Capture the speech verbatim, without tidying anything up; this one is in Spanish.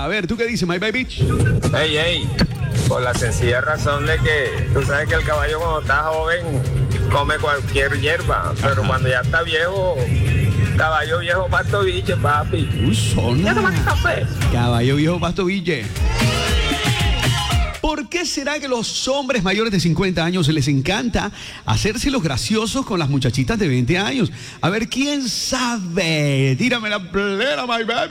A ver, ¿tú qué dices, my baby? Hey, hey, por la sencilla razón de que tú sabes que el caballo cuando está joven come cualquier hierba, pero Ajá. cuando ya está viejo, caballo viejo pasto biche, papi. Uy, zona. ¿Ya tomaste café? Caballo viejo, pasto Ville. ¿Por qué será que los hombres mayores de cincuenta años les encanta hacerse los graciosos con las muchachitas de veinte años? A ver, ¿quién sabe? Tírame la plena, my baby.